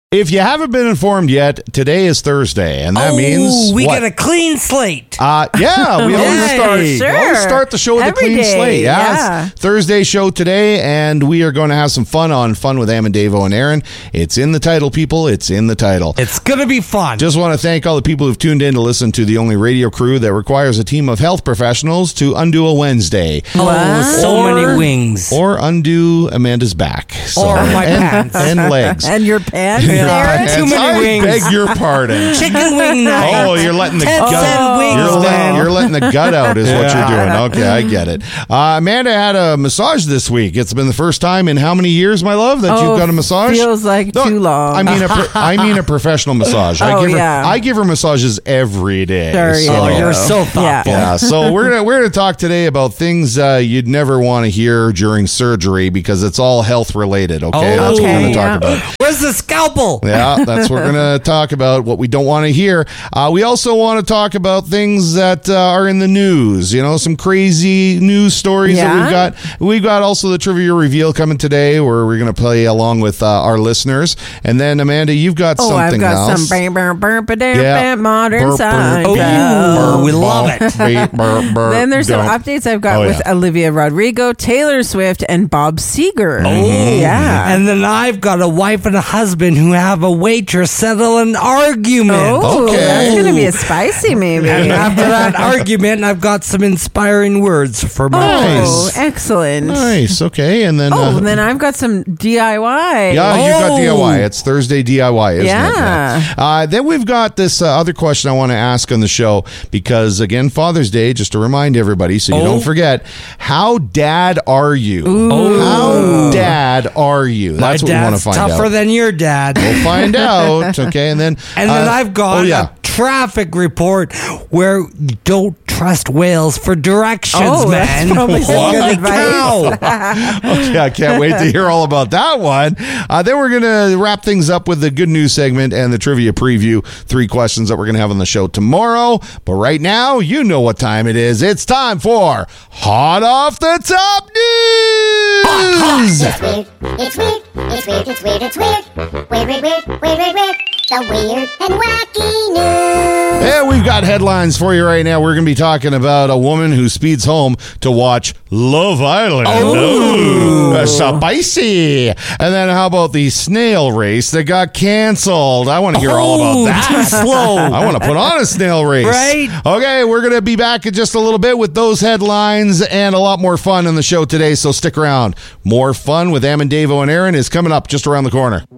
If you haven't been informed yet, today is Thursday, and that means we what? get a clean slate. Yeah, we always start the show with Every a clean day, slate. yeah. Thursday show today, and we are going to have some fun on Fun with Am and Davo and Aaron. It's in the title, people. It's in the title. It's going to be fun. Just want to thank all the people who've tuned in to listen to the only radio crew that requires a team of health professionals to undo a Wednesday. Many wings. Or undo Amanda's back. Or my pants. And legs. And your pants, Yeah. Aaron? Too many I wings. beg your pardon. Chicken wing night. Oh, you're letting the 10 gut. cent wings, You're letting the gut out is what you're doing. Okay, I get it. Amanda had a massage this week. It's been the first time in how many years, my love, that you've got a massage? Feels like too long. I mean a professional massage. I give her massages every day. Sure, so. Oh, you're so thoughtful. Yeah, so we're gonna talk today about things you'd never want to hear during surgery because it's all health related. Okay, that's what we're gonna talk about. Where's the scalpel? Yeah, that's what we're going to talk about, what we don't want to hear. We also want to talk about things that are in the news, some crazy news stories that we've got. We've got also the trivia reveal coming today where we're going to play along with our listeners. And then, Amanda, you've got something else. I've got some modern science. Oh, we love it. Then there's some updates I've got with Olivia Rodrigo, Taylor Swift, and Bob Seger. Oh, yeah. And then I've got a wife and a husband who have a waitress settle an argument. Oh, that's going to be a spicy maybe. And after that argument, I've got some inspiring words for my Oh, face. excellent. Nice. Okay. And then. Then I've got some DIY. Yeah, you got DIY. It's Thursday DIY, isn't it? Yeah. Then we've got this other question I want to ask on the show because, again, Father's Day, just to remind everybody so you don't forget, how dad are you? Ooh. How dad are you? That's what we want to find out. Tougher than your dad. We'll find out. Okay, and then I've got a traffic report where you don't trust whales for directions, man. That's probably some good advice. Okay, I can't wait to hear all about that one. Then we're going to wrap things up with the good news segment and the trivia preview. 3 questions that we're going to have on the show tomorrow. But right now, you know what time it is. It's time for Hot Off the Top News. It's weird. It's weird. It's weird. It's weird. It's weird. Weird, weird, weird, weird, weird, weird. The weird and wacky news. Yeah, we've got headlines for you right now. We're going to be talking about a woman who speeds home to watch Love Island. Oh, spicy. And then how about the snail race that got canceled? I want to hear all about that. Too slow. I want to put on a snail race. Right? Okay, we're going to be back in just a little bit with those headlines and a lot more fun on the show today, so stick around. More fun with Am and Davo and Aaron is coming up just around the corner.